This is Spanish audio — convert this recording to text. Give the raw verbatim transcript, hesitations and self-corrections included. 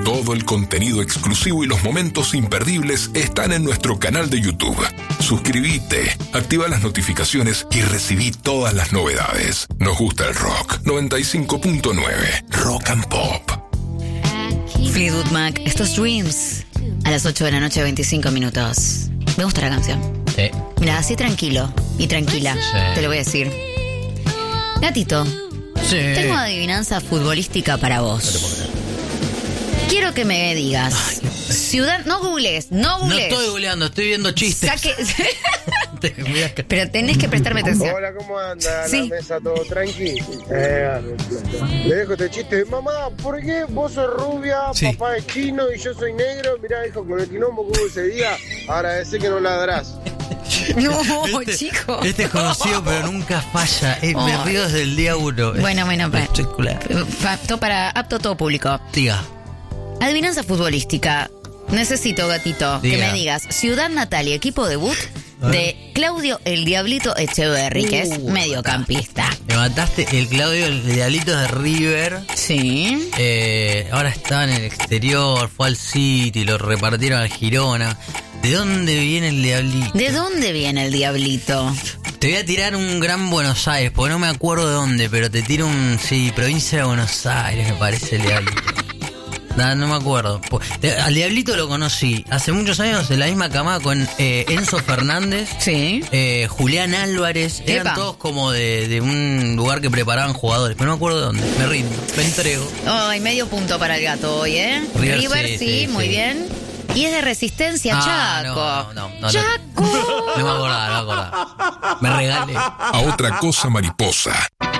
Todo el contenido exclusivo y los momentos imperdibles están en nuestro canal de YouTube. Suscríbete, activa las notificaciones y recibí todas las novedades. Nos gusta el rock. noventa y cinco punto nueve Rock and Pop. Fleetwood Mac, estos Dreams. A las ocho de la noche, veinticinco minutos. Me gusta la canción. Sí. Mira, así tranquilo y tranquila. Sí. Te lo voy a decir. Gatito, Sí. tengo adivinanza futbolística para vos. No te puedo creer. Quiero que me digas. Ciudad. No googles, no No googles. estoy googleando, estoy viendo chistes. Saque. Te- mirá que- Pero tenés que prestarme atención. Hola, ¿cómo anda? Sí. La mesa, todo tranqui. Eh, le dejo este chiste. Mamá, ¿por qué vos sos rubia, Sí. papá es chino y yo soy negro? Mirá, hijo, con el quilombo que hubo ese día, agradecé que no ladrás. No, Este- chico. Este es conocido, pero nunca falla. Eh, me Oh. río desde el día uno. Bueno, bueno, pa- Espectacular. apto para apto todo público. Diga. Adivinanza futbolística. Necesito, gatito, que Diga. me digas ciudad natal y equipo debut de Claudio el Diablito Echeverri, que es Uh, mediocampista. Me mataste el Claudio, el Diablito de River. Sí. Eh, ahora está en el exterior, fue al City, lo repartieron al Girona. ¿De dónde viene el Diablito? ¿De dónde viene el Diablito? Te voy a tirar un gran Buenos Aires, porque no me acuerdo de dónde, pero te tiro un... Sí, provincia de Buenos Aires, me parece el Diablito. No, no me acuerdo. Po- de- Al Diablito lo conocí hace muchos años en la misma camada con eh, Enzo Fernández, Sí. eh, Julián Álvarez. Eran Epa. todos como de, de un lugar que preparaban jugadores, pero no me acuerdo de dónde. Me rindo, me entrego. Ay, medio punto para el gato hoy, ¿eh? River, River, sí, sí, sí, muy sí. bien. Y es de Resistencia, Ah, Chaco. no, no, no, no. ¡Chaco! No me acordaba, no me acordaba. Me regalé. A otra cosa mariposa.